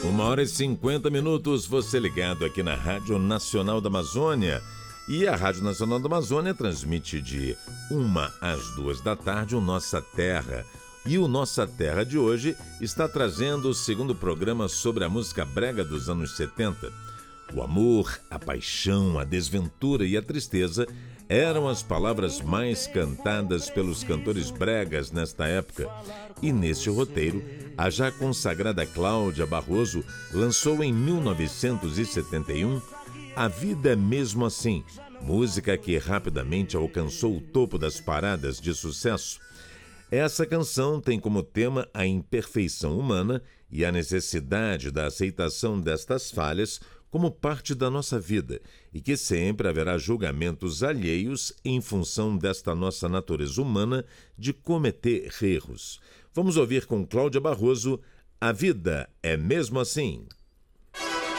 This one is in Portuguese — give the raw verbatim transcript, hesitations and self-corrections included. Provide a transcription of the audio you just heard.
Uma hora e cinquenta minutos, você ligado aqui na Rádio Nacional da Amazônia. E a Rádio Nacional da Amazônia transmite de uma às duas da tarde o Nossa Terra. E o Nossa Terra de hoje está trazendo o segundo programa sobre a música brega dos anos setenta. O amor, a paixão, a desventura e a tristeza eram as palavras mais cantadas pelos cantores bregas nesta época. E neste roteiro, a já consagrada Cláudia Barroso lançou em mil novecentos e setenta e um A Vida é Mesmo Assim, música que rapidamente alcançou o topo das paradas de sucesso. Essa canção tem como tema a imperfeição humana e a necessidade da aceitação destas falhas como parte da nossa vida e que sempre haverá julgamentos alheios em função desta nossa natureza humana de cometer erros. Vamos ouvir com Cláudia Barroso, A Vida é Mesmo Assim.